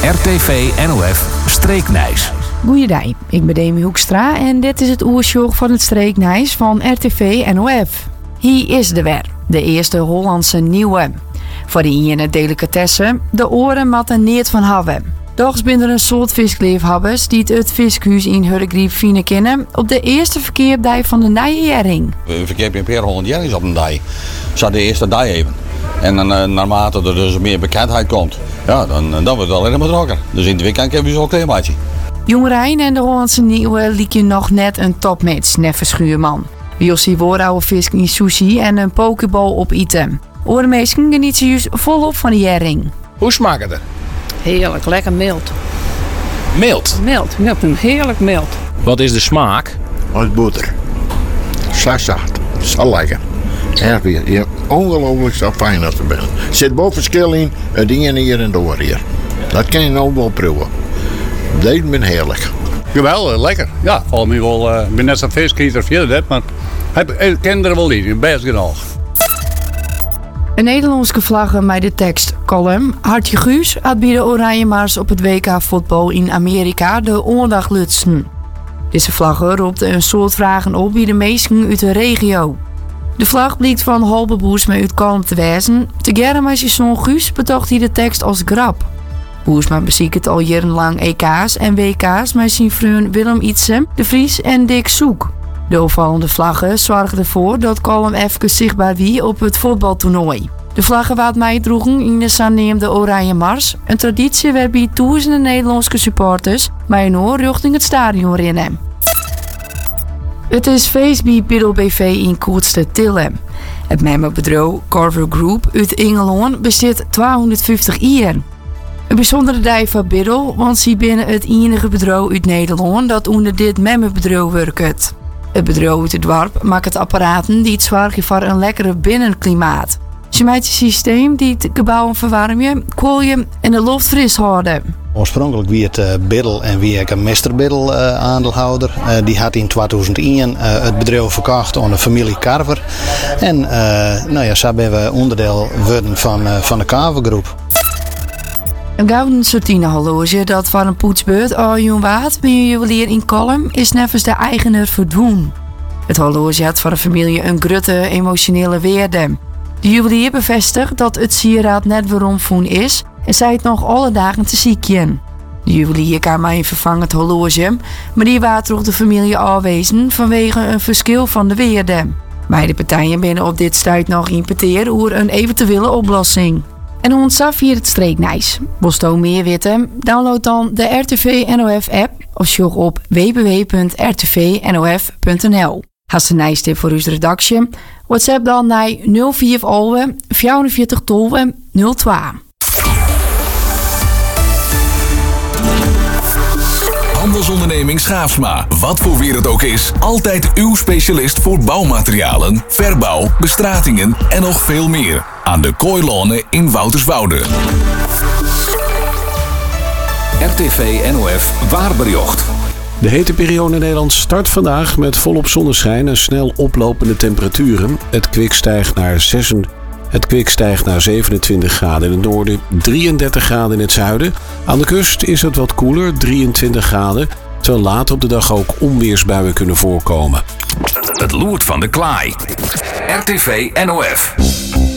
RTV NOF Streeknijs. Goeiedag, ik ben Demi Hoekstra en dit is het oersjoch van het Streeknijs van RTV NOF. Hier is de weer, de eerste Hollandse nieuwe. Voor de ene delicatesse, de oren mat er niet van hebben. Doch binnen een soort viskleefhabbers die het vishuis in Hurregriep fine kennen op de eerste verkeerdag van de Nijjering. We verkeerd een paar 100 jaar op een dag. Zou de eerste dag even. En dan naarmate er dus meer bekendheid komt, ja, dan wordt het alleen maar drukker. Dus in het weekend hebben we zo'n klein beetje. Jongerijn en de Hollandse nieuwe liek je nog net een topmatch, neffe Schuurman. Jossie Woordouwe visk in sushi en een pokeball op eten. Oormeesken genieten juist volop van de jering. Hoe smaakt het er? Heerlijk, lekker mild. Mild? Mild, ik heb hem heerlijk mild. Wat is de smaak? Als boter. Zo zacht. Zo lekker. Echt weer. Ja, ongelooflijk zo fijn als het bent. Er zit wel verschil in het dingen hier en door hier. Dat kan je nou wel proeven. Deze ben heerlijk. Geweldig, lekker. Ja, volgens mij wel. Ik ben net zo'n viskieter of je dat, maar ik ken er wel niet. Best genoeg. Een Nederlandse vlag met de tekst column. Hartje Guus had bij de Oranje Mars op het WK voetbal in Amerika de oorlog lutsen. Deze vlag roept een soort vragen op bij de meesten uit de regio. De vlag blijkt van halve Boersma uit Kalm te wijzen. Tegerre met zijn zoon Guus betocht hij de tekst als grap. Boersma beziekt al jarenlang EK's en WK's met zijn vriend Willem Ietsen, De Vries en Dick Soek. De opvallende vlaggen zorgden ervoor dat Kalm even zichtbaar wie op het voetbaltoernooi. De vlaggen wat mij droegen in de zanaamde Oranje Mars, een traditie waarbij duizenden Nederlandse supporters mij een oor richting het stadion rennen. Het is feest bij Biddle BV in Koertste Tillem. Het memberbedrijf Carver Group uit Engeland bestaat 250 jaar. Een bijzondere dag voor Biddle, want ze binnen het enige bedrijf uit Nederland dat onder dit memberbedrijf werkt. Het bedrijf uit het dorp maakt het apparaten die het zorgen voor een lekkere binnenklimaat. Ze maakt een systeem die het gebouw verwarmen, koelen en de lucht fris houden. Oorspronkelijk wie het Biddle en wie ik een Mr. Biddle aandeelhouder. Die had in 2001 het bedrijf verkocht aan de familie Carver. En zo zijn we onderdeel worden van de Carver Groep. Een gouden sortine horloge dat voor een poetsbeurt al jong waard bij een juwelier in Kolm is nevens de eigenaar verdwenen. Het horloge had voor de familie een grote emotionele waarde. De juwelier bevestigt dat het sieraad net waarom voen is en zij het nog alle dagen te ziekjen. De juwelier kan mij vervangen het horloge, maar die waard droeg de familie afwezen vanwege een verschil van de waarde. Beide partijen binnen op dit stuit nog importeren over een eventuele oplossing. En ons af hier het Streeknijs. Wilt u meer weten? Download dan de RTV NOF app of zoek op www.rtvnof.nl. Has een nice tip voor uw redactie? WhatsApp dan naar 04 44 12 02. Handelsonderneming Schaafsma. Wat voor weer het ook is, altijd uw specialist voor bouwmaterialen, verbouw, bestratingen en nog veel meer. Aan de Kooilonen in Wouterswoude. RTV NOF Waarbericht. De hete periode in Nederland start vandaag met volop zonneschijn en snel oplopende temperaturen. Het kwik stijgt naar 27 graden in het noorden, 33 graden in het zuiden. Aan de kust is het wat koeler, 23 graden, terwijl later op de dag ook onweersbuien kunnen voorkomen. Het loert van de klaai. RTV NOF.